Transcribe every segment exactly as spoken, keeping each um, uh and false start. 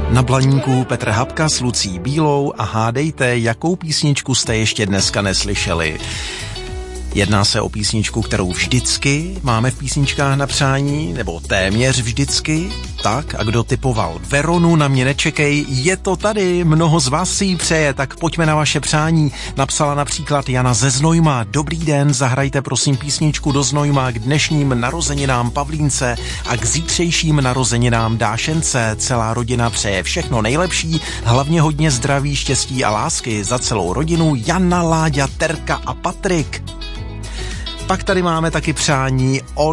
Na Blaníku Petr Habka s Lucí Bílou a hádejte, jakou písničku jste ještě dneska neslyšeli. Jedná se o písničku, kterou vždycky máme v písničkách na přání, nebo téměř vždycky. Tak, a kdo typoval Veronu, Na mě nečekej, je to tady, mnoho z vás si ji přeje, tak pojďme na vaše přání. Napsala například Jana ze Znojma. Dobrý den, zahrajte prosím písničku do Znojma k dnešním narozeninám Pavlínce a k zítřejším narozeninám Dášence. Celá rodina přeje všechno nejlepší, hlavně hodně zdraví, štěstí a lásky za celou rodinu Jana, Láďa, Terka a Patrik. Pak tady máme taky přání od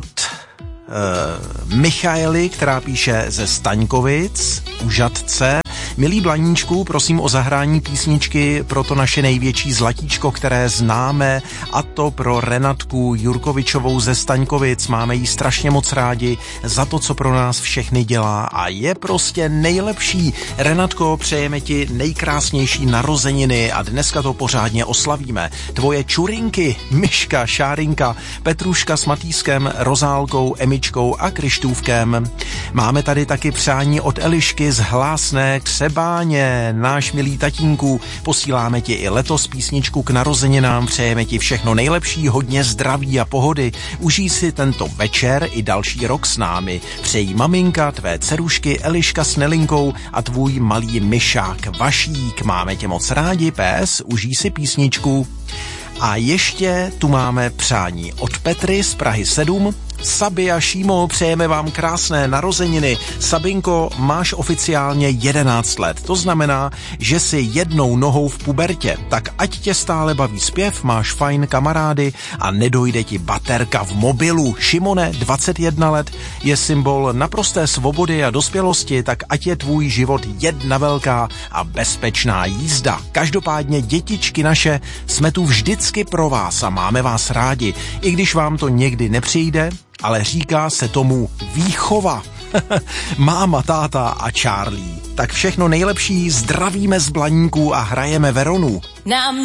uh, Michaely, která píše ze Staňkovic u Žatce. Milý Blaníčku, prosím o zahrání písničky pro to naše největší zlatíčko, které známe, a to pro Renatku Jurkovičovou ze Staňkovic. Máme jí strašně moc rádi za to, co pro nás všechny dělá a je prostě nejlepší. Renatko, přejeme ti nejkrásnější narozeniny a dneska to pořádně oslavíme. Tvoje čurinky, Myška, Šárinka, Petruška s Matýskem, Rozálkou, Emičkou a Krištůvkem. Máme tady taky přání od Elišky z Hlásné Třebáně. Náš milý tatínku, posíláme ti i letos písničku k narozeninám, přejeme ti všechno nejlepší, hodně zdraví a pohody. Užij si tento večer i další rok s námi. Přejí maminka, tvé dcerušky Eliška s Nelinkou a tvůj malý myšák Vašík. Máme tě moc rádi, P S, užij si písničku. A ještě tu máme přání od Petry z Prahy sedm. Sabi a Šímo, přejeme vám krásné narozeniny. Sabinko, máš oficiálně jedenáct let. To znamená, že jsi jednou nohou v pubertě. Tak ať tě stále baví zpěv, máš fajn kamarády a nedojde ti baterka v mobilu. Šimone, dvacet jedna let, je symbol naprosté svobody a dospělosti, tak ať je tvůj život jedna velká a bezpečná jízda. Každopádně, dětičky naše, jsme tu vždycky pro vás a máme vás rádi. I když vám to někdy nepřijde, ale říká se tomu výchova. Máma, táta a Charlie. Tak všechno nejlepší, zdravíme z Blaníku a hrajeme Veronu. Na